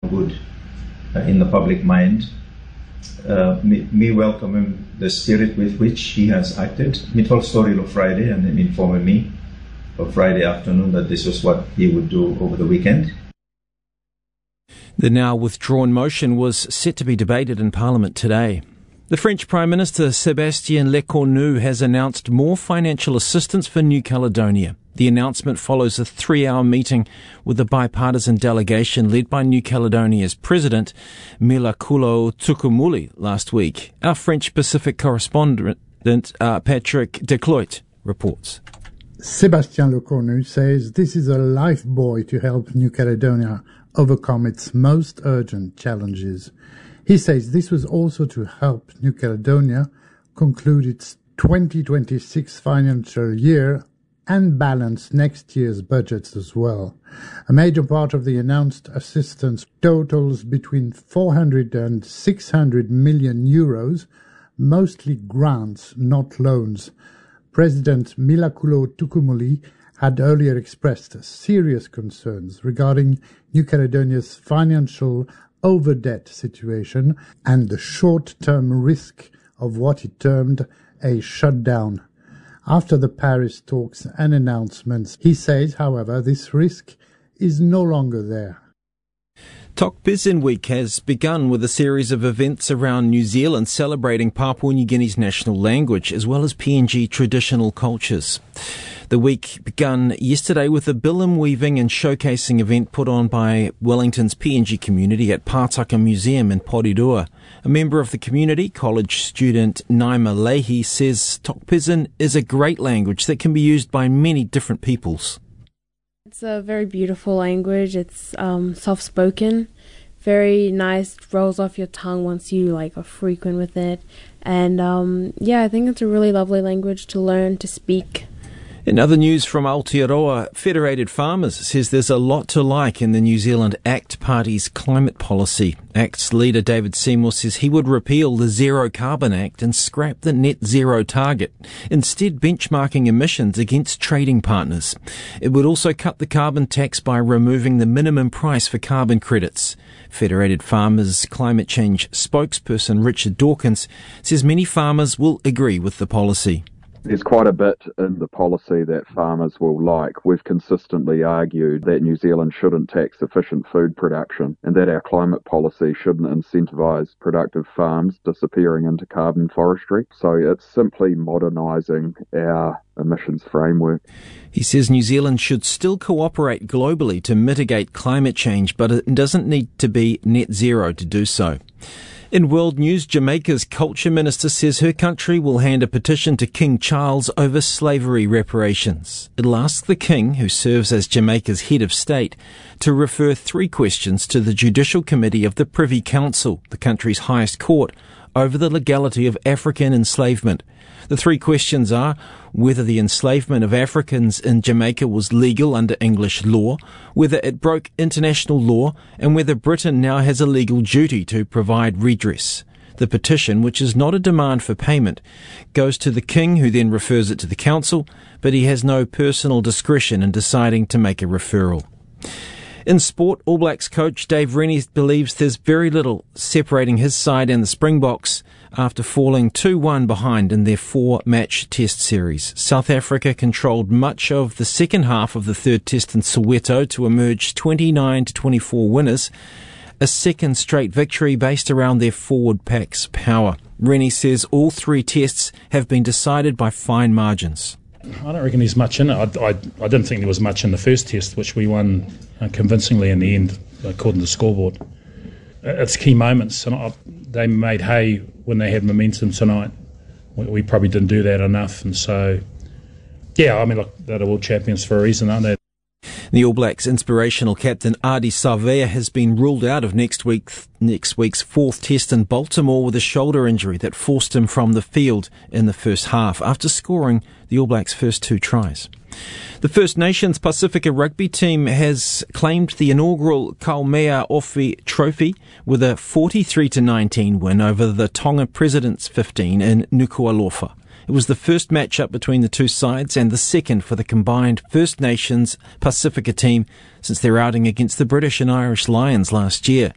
good in the public mind. Me welcoming the spirit with which he has acted. Me told story on Friday and he informed me on Friday afternoon that this was what he would do over the weekend. The now withdrawn motion was set to be debated in Parliament today. The French Prime Minister Sébastien Lecornu has announced more financial assistance for New Caledonia. The announcement follows a 3-hour meeting with a bipartisan delegation led by New Caledonia's President Milakulo Tukumuli last week. Our French Pacific correspondent Patrick Decloit reports. Sébastien Lecornu says this is a lifebuoy to help New Caledonia overcome its most urgent challenges. He says this was also to help New Caledonia conclude its 2026 financial year and balance next year's budgets as well. A major part of the announced assistance totals between 400 and 600 million euros, mostly grants, not loans. President Milakulo Tukumuli had earlier expressed serious concerns regarding New Caledonia's financial over-debt situation and the short-term risk of what he termed a shutdown. After the Paris talks and announcements, he says, however, this risk is no longer there. Tok Pisin Week has begun with a series of events around New Zealand celebrating Papua New Guinea's national language as well as PNG traditional cultures. The week began yesterday with a bilim weaving and showcasing event put on by Wellington's PNG community at Pātaka Museum in Porirua. A member of the community, college student Naima Leahy, says Tok Pisin is a great language that can be used by many different peoples. It's a very beautiful language. It's soft-spoken, very nice, rolls off your tongue once you are frequent with it. And I think it's a really lovely language to learn, to speak. In other news from Aotearoa, Federated Farmers says there's a lot to like in the New Zealand ACT Party's climate policy. ACT's leader David Seymour says he would repeal the Zero Carbon Act and scrap the net zero target, instead benchmarking emissions against trading partners. It would also cut the carbon tax by removing the minimum price for carbon credits. Federated Farmers climate change spokesperson Richard Dawkins says many farmers will agree with the policy. There's quite a bit in the policy that farmers will like. We've consistently argued that New Zealand shouldn't tax efficient food production and that our climate policy shouldn't incentivise productive farms disappearing into carbon forestry. So it's simply modernising our emissions framework. He says New Zealand should still cooperate globally to mitigate climate change, but it doesn't need to be net zero to do so. In world news, Jamaica's culture minister says her country will hand a petition to King Charles over slavery reparations. It'll ask the King, who serves as Jamaica's head of state, to refer 3 questions to the Judicial Committee of the Privy Council, the country's highest court, over the legality of African enslavement. The 3 questions are whether the enslavement of Africans in Jamaica was legal under English law, whether it broke international law, and whether Britain now has a legal duty to provide redress. The petition, which is not a demand for payment, goes to the King, who then refers it to the Council, but he has no personal discretion in deciding to make a referral. In sport, All Blacks coach Dave Rennie believes there's very little separating his side and the Springboks after falling 2-1 behind in their 4-match test series. South Africa controlled much of the second half of the third test in Soweto to emerge 29-24 winners, a second straight victory based around their forward pack's power. Rennie says all 3 tests have been decided by fine margins. I don't reckon there's much in it. I didn't think there was much in the first test, which we won convincingly in the end, according to the scoreboard. It's key moments, and they made hay when they had momentum tonight. We probably didn't do that enough, and so, they're the world champions for a reason, aren't they? The All Blacks' inspirational captain Ardie Savea has been ruled out of next week's 4th test in Baltimore with a shoulder injury that forced him from the field in the first half after scoring the All Blacks' first 2 tries. The First Nations Pasifika rugby team has claimed the inaugural Kaumea Ofi Trophy with a 43-19 win over the Tonga Presidents 15 in Nuku'alofa. It was the first match-up between the 2 sides and the second for the combined First Nations Pasifika team since their outing against the British and Irish Lions last year.